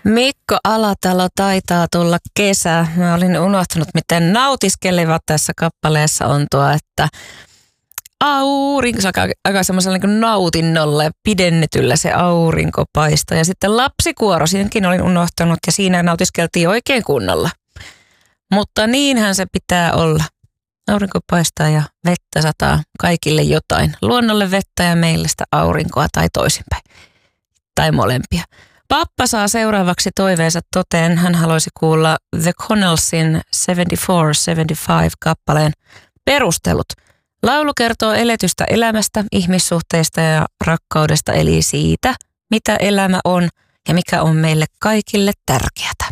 Mikko Alatalo, taitaa tulla kesä. Mä olin unohtanut, miten nautiskelevat tässä kappaleessa on tuo, että aurinko, se on aika semmoisella niin nautinnolla ja pidennetyllä se aurinko paistaa. Ja sitten lapsikuoro, siinäkin olin unohtanut ja siinä nautiskeltiin oikein kunnolla. Mutta niinhän se pitää olla. Aurinko paistaa ja vettä sataa kaikille jotain. Luonnolle vettä ja meille sitä aurinkoa tai toisinpäin. Tai molempia. Pappa saa seuraavaksi toiveensa toteen. Hän haluaisi kuulla The Connellsin 74-75-kappaleen perustelut. Laulu kertoo eletystä elämästä, ihmissuhteista ja rakkaudesta, eli siitä, mitä elämä on ja mikä on meille kaikille tärkeää.